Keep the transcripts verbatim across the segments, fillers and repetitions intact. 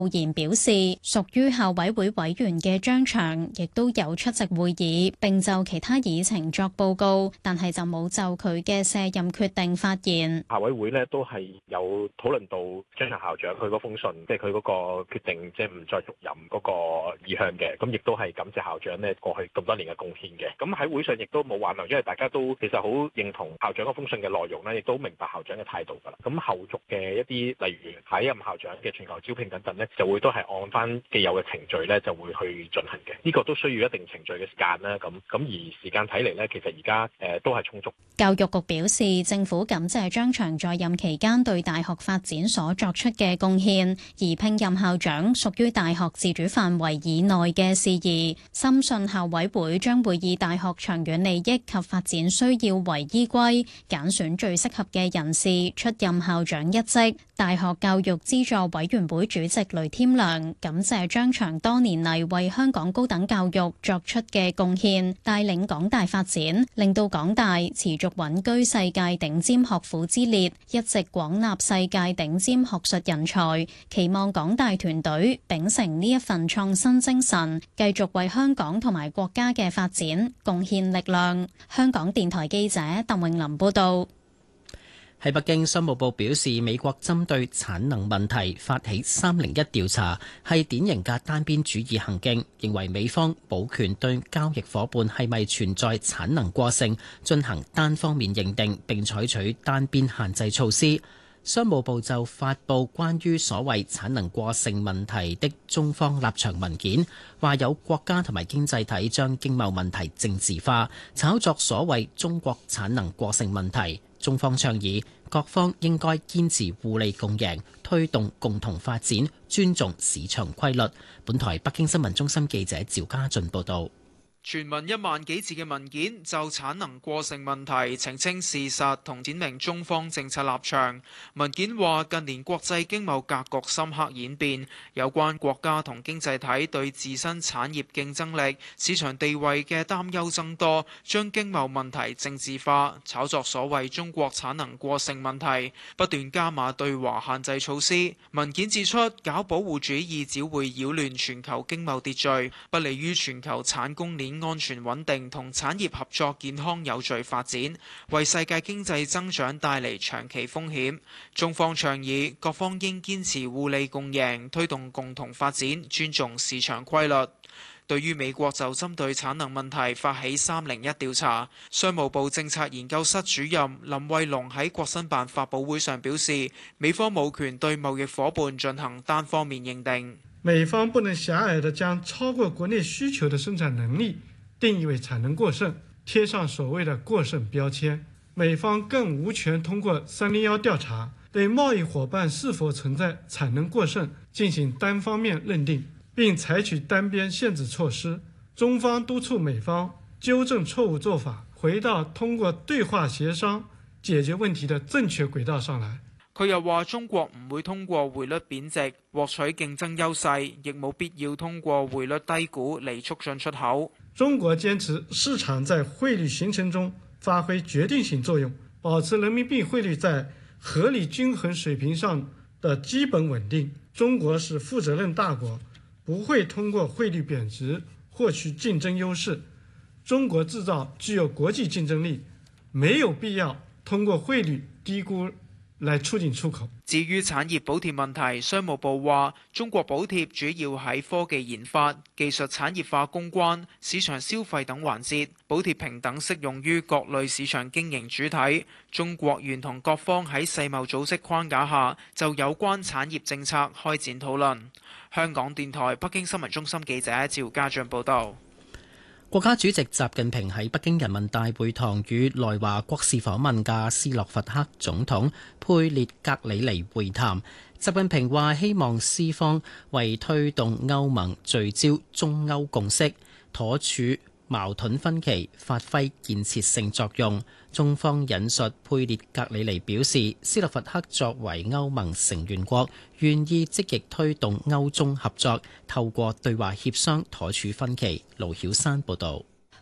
言表示，屬於校委會委員嘅張翔亦都有出席會議，並就其他議程作報告，但係就冇就佢嘅卸任決定發言。 校委會呢都係有討論到張翔校長佢嗰封信，即係佢嗰個決定，即係唔再續任嗰個意向嘅。咁亦都係感謝校長呢過去咁多年嘅貢獻嘅。咁喺會上亦都冇挽留，因為大家都其實好認同校長嗰封信嘅內容呢，亦都明白校長嘅態度㗎啦。咁後續嘅一啲例如下一任校長嘅全球招聘等等呢，就會都係按翻既有嘅程序咧，就會去進行嘅。呢個都需要一定程序嘅時間啦。咁咁而時間睇嚟咧，其實而家誒都係充足。 教育局表示，政府感謝張翔在任期間對大學發展所作出嘅貢獻，而聘任校長屬於大學自主範圍以內嘅事宜。深信校委會將會以大學長遠利益及發展需要為依歸，揀選最適合嘅人士出任校長一職。大學教育資助委員會主席雷添良感謝張翔多年嚟為香港高等教育作出嘅貢獻，帶領港大發展，令到港大持續穩居世界頂尖學府之列，一直廣納世界頂尖學術人才。期望港大團隊秉承呢一份創新精神，繼續為香港同埋國家嘅發展貢獻力量。香港電台記者鄧穎琳報道。 喺北京，商務部表示，美國針對產能問題發起三零一調查，係典型嘅單邊主義行徑，認為美方保權對交易伙伴係咪存在產能過剩進行單方面認定並採取單邊限制措施。商務部就發布關於所謂產能過剩問題的中方立場文件，話有國家同埋經濟體將經貿問題政治化，炒作所謂中國產能過剩問題。中方倡議各方應該堅持互利共贏，推動共同發展，尊重市場規律。本台北京新聞中心記者趙家俊報道。 全文一萬幾字嘅文件就產能過剩問題澄清事實同闡明中方政策立場。文件話，近年國際經貿格局深刻演變，有關國家同經濟體對自身產業競爭力、市場地位嘅擔憂增多，將經貿問題政治化，炒作所謂中國產能過剩問題，不斷加碼對華限制措施。文件指出，搞保護主義只會擾亂全球經貿秩序，不利於全球產供鏈安全穩定同產業合作健康有序發展，為世界經濟增長帶嚟長期風險。中方倡議各方應堅持互利共贏，推動共同發展，尊重市場規律。對於美國就針對產能問題發起三零一調查，商務部政策研究室主任林慧龍喺國新辦發佈會上表示，美方冇權對貿易夥伴進行單方面認定。 美方不能狹隘地將超過國內需求的生產能力定義為產能過剩，貼上所謂的過剩標籤。美方更無權通過三零一調查對貿易夥伴是否存在產能過剩進行單方面認定，並採取單邊限制措施。中方督促美方糾正錯誤做法，回到通過對話協商解決問題的正確軌道上來。 佢又話：中國唔會通過匯率貶值獲取競爭優勢，亦冇必要通過匯率低估嚟促進出口。 中國堅持市場在匯率形成中發揮決定性作用，保持人民幣匯率在合理均衡水平上的基本穩定。中國是負責任大國，不會通過匯率貶值獲取競爭優勢。中國製造具有國際競爭力，沒有必要通過匯率低估來促進出口。 至於產業補貼問題，商務部話中國補貼主要喺科技研發、技術產業化攻關、市場消費等環節，補貼平等適用於各類市場經營主體。中國願同各方喺世貿組織框架下就有關產業政策開展討論。香港電台北京新聞中心記者趙家俊報道。 國家主席習近平喺北京人民大會堂與來華國事訪問嘅斯洛伐克總統佩列格里尼會談。習近平話：希望斯方為推動歐盟聚焦中歐共識，妥處矛盾分歧，發揮建設性作用。中方引述佩列格里尼表示，斯洛伐克作為歐盟成員國，願意積極推動歐中合作，透過對話協商妥處分歧。盧曉山報導。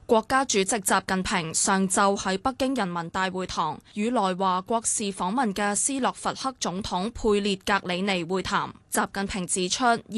國家主席習近平上晝喺北京人民大會堂與來華國事訪問嘅斯洛伐克總統佩列格里尼會談。習近平指出，二